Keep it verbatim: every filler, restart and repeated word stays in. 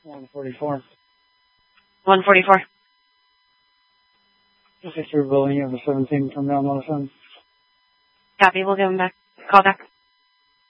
one forty-four. one forty-four. Just through building of the seventeen come down on the phone. Copy, we'll give him back. Call back.